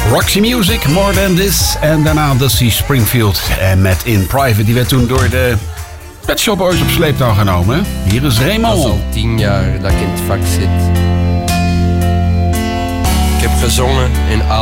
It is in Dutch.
Roxy Music, More Than This. En daarna Dusty Springfield en met In Private. Die werd toen door de Pet Shop Boys op sleeptouw genomen. Hier is Raymond. Dat is al 10 jaar dat ik in het vak zit. Ik heb gezongen in